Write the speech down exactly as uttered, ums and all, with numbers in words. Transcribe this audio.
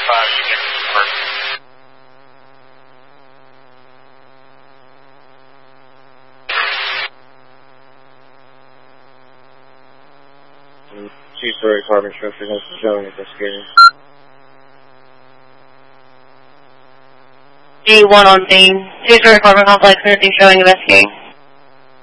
five to get to the person. Two-story apartment structure has been showing investigating. D one on scene. Two-story apartment complex, Northeast showing investigating.